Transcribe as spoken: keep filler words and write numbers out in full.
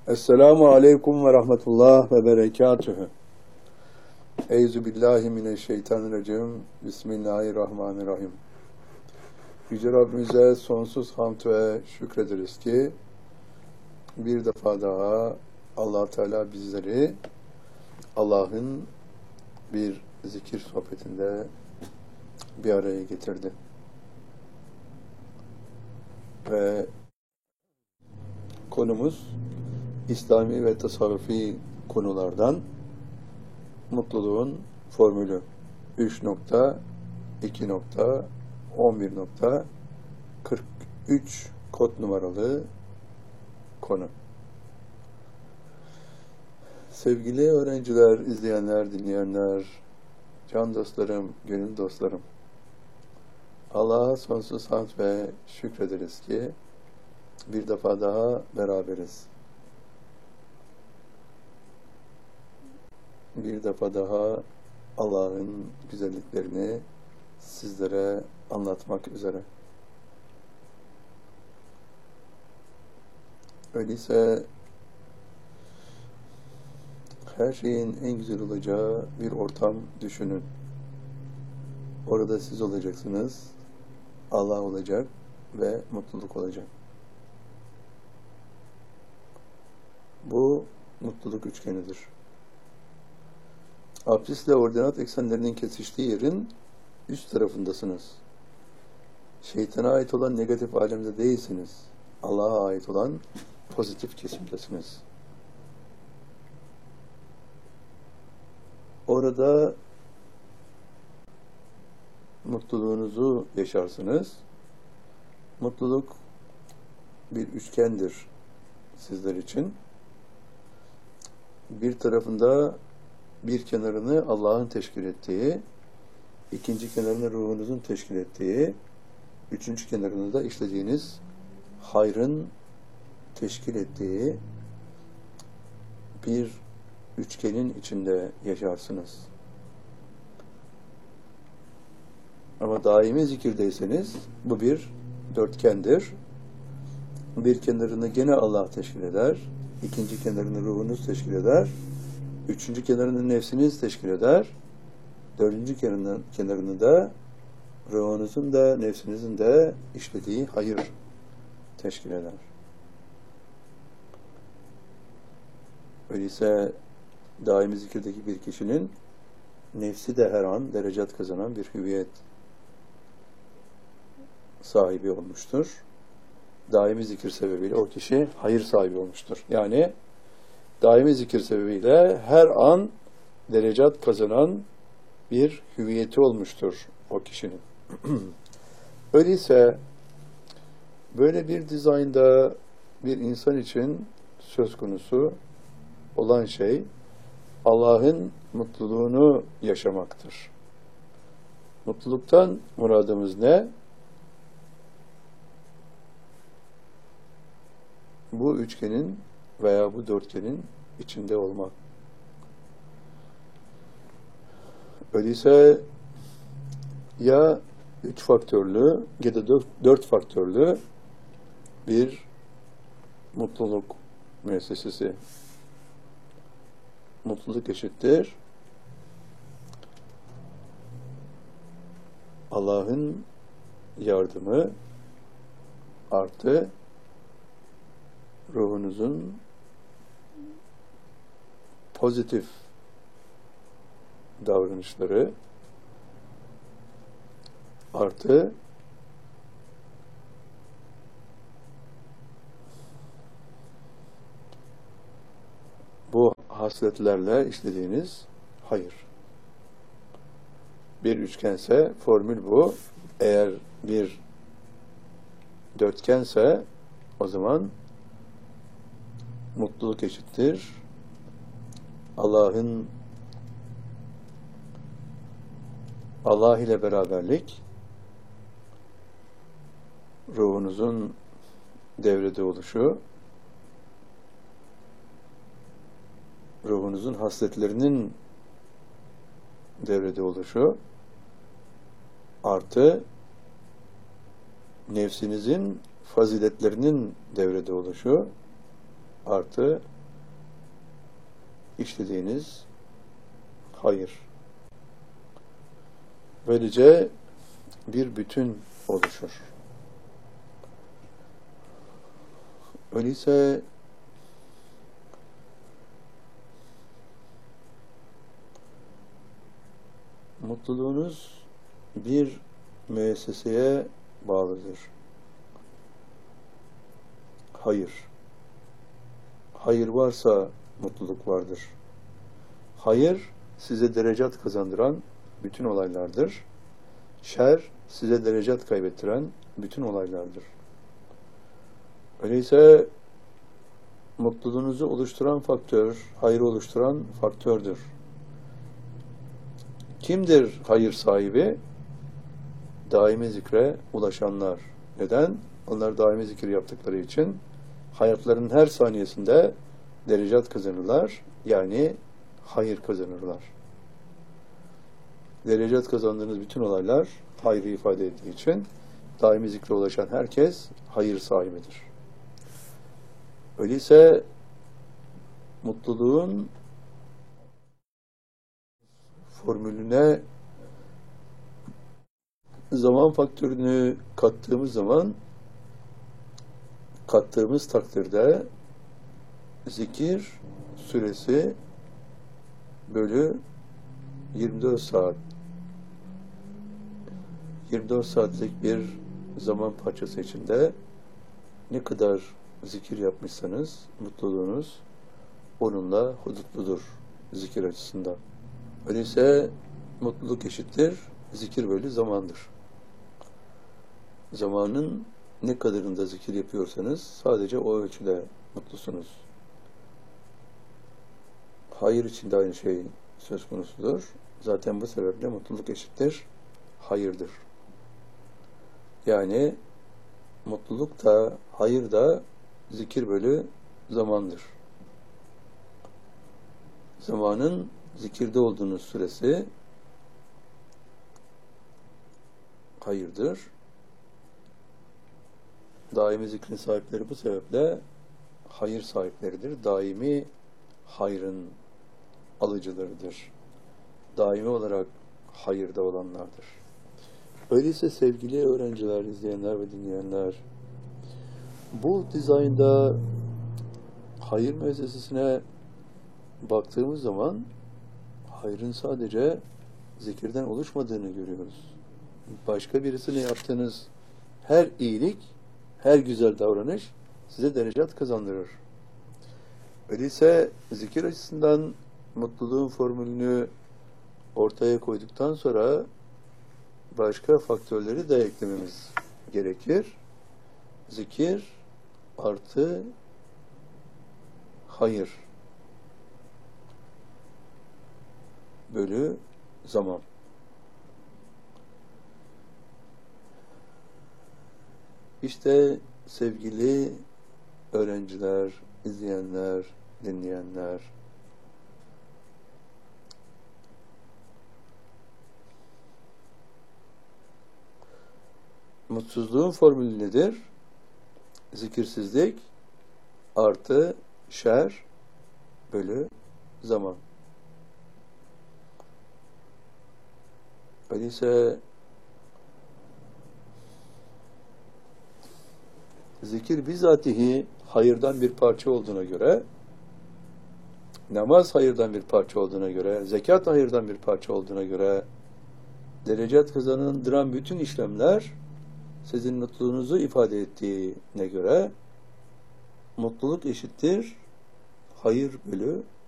Esselamu aleyküm ve rahmetullah ve berekatühü. Eyzu billahi mineşşeytanirracim. Bismillahirrahmanirrahim. Yüce Rabbimize sonsuz hamd ve şükrederiz ki bir defa daha Allah Teala bizleri Allah'ın bir zikir sohbetinde bir araya getirdi. Ve konumuz İslami ve tasavvufi konulardan mutluluğun formülü üç nokta iki nokta on bir nokta kırk üç kod numaralı konu. Sevgili öğrenciler, izleyenler, dinleyenler, can dostlarım, gönül dostlarım, Allah'a sonsuz hamd ve şükrederiz ki bir defa daha beraberiz. Bir defa daha Allah'ın güzelliklerini sizlere anlatmak üzere. Öyleyse her şeyin en güzel olacağı bir ortam düşünün. Orada siz olacaksınız, Allah olacak ve mutluluk olacak. Bu mutluluk üçgenidir. Absisle ordinat eksenlerinin kesiştiği yerin üst tarafındasınız. Şeytana ait olan negatif alemde değilsiniz. Allah'a ait olan pozitif kesimdesiniz. Orada mutluluğunuzu yaşarsınız. Mutluluk bir üçgendir sizler için. Bir tarafında bir kenarını Allah'ın teşkil ettiği, ikinci kenarını ruhunuzun teşkil ettiği, üçüncü kenarını da işlediğiniz hayrın teşkil ettiği bir üçgenin içinde yaşarsınız. Ama daimi zikirdeyseniz bu bir dörtgendir. Bir kenarını gene Allah teşkil eder, ikinci kenarını ruhunuz teşkil eder, üçüncü kenarını nefsiniz teşkil eder, dördüncü kenarını, kenarını da ruhunuzun da nefsinizin de işlediği hayır teşkil eder. Öyleyse daimi zikirdeki bir kişinin nefsi de her an derecat kazanan bir hüviyet sahibi olmuştur. Daimi zikir sebebiyle o kişi hayır sahibi olmuştur. Yani daimi zikir sebebiyle her an derecat kazanan bir hüviyeti olmuştur o kişinin. Öyleyse böyle bir dizaynda bir insan için söz konusu olan şey Allah'ın mutluluğunu yaşamaktır. Mutluluktan muradımız ne? Bu üçgenin veya bu dörtgenin içinde olmak. Öyleyse ya üç faktörlü ya da dört, dört faktörlü bir mutluluk müessesesi. Mutluluk eşittir Allah'ın yardımı artı ruhunuzun pozitif davranışları artı bu hasletlerle işlediğiniz hayır. Bir üçgense formül bu. Eğer bir dörtgense o zaman mutluluk eşittir Allah'ın Allah ile beraberlik, ruhunuzun devrede oluşu, ruhunuzun hasletlerinin devrede oluşu artı nefsinizin faziletlerinin devrede oluşu artı işlediğiniz hayır. Böylece bir bütün oluşur. Öyleyse mutluluğunuz bir müesseseye bağlıdır. Hayır. Hayır varsa mutluluk vardır. Hayır, size derecat kazandıran bütün olaylardır. Şer, size derecat kaybettiren bütün olaylardır. Öyleyse mutluluğunuzu oluşturan faktör, hayrı oluşturan faktördür. Kimdir hayır sahibi? Daimi zikre ulaşanlar. Neden? Onlar daimi zikir yaptıkları için hayatlarının her saniyesinde derecat kazanırlar. Yani hayır kazanırlar. Derecat kazandığınız bütün olaylar hayrı ifade ettiği için daimi zikre ulaşan herkes hayır sahibidir. Öyleyse mutluluğun formülüne zaman faktörünü kattığımız zaman kattığımız takdirde zikir süresi bölü yirmi dört saat yirmi dört saatlik bir zaman parçası içinde ne kadar zikir yapmışsanız mutluluğunuz onunla hudutludur zikir açısından. Öyleyse mutluluk eşittir zikir bölü zamandır. Zamanın ne kadarında zikir yapıyorsanız sadece o ölçüde mutlusunuz. Hayır için de aynı şey söz konusudur. Zaten bu sebeple mutluluk eşittir hayırdır. Yani mutluluk da hayır da zikir bölü zamandır. Zamanın zikirde olduğunuz süresi hayırdır. Daimi zikrin sahipleri bu sebeple hayır sahipleridir. Daimi hayrın alıcılarıdır. Daimi olarak hayırda olanlardır. Öyleyse sevgili öğrenciler, izleyenler ve dinleyenler, bu dizaynda hayır müessesesine baktığımız zaman hayrın sadece zikirden oluşmadığını görüyoruz. Başka birisine yaptığınız her iyilik, her güzel davranış size derecat kazandırır. Öyleyse zikir açısından mutluluğun formülünü ortaya koyduktan sonra başka faktörleri de eklememiz gerekir. Zikir artı hayır bölü zaman. İşte sevgili öğrenciler, izleyenler, dinleyenler, mutsuzluğun formülü nedir? Zikirsizlik artı şer bölü zaman. Öyleyse zikir bizatihi hayırdan bir parça olduğuna göre, namaz hayırdan bir parça olduğuna göre, zekat hayırdan bir parça olduğuna göre, derecat kazandıran bütün işlemler sizin mutluluğunuzu ifade ettiğine göre mutluluk eşittir hayır bölü